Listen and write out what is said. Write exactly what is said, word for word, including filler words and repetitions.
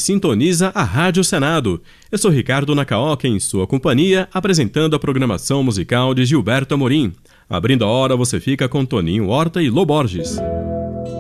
sintoniza a Rádio Senado. Eu sou Ricardo Nakaoka, em sua companhia, apresentando a programação musical de Gilberto Amorim. Abrindo a hora, você fica com Toninho Horta e Lô Borges.